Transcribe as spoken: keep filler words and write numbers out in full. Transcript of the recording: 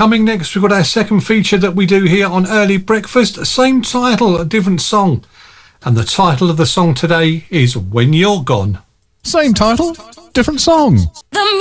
Coming next, we've got our second feature that we do here on Early Breakfast. Same title, a different song. And the title of the song today is When You're Gone. Same title, different song. The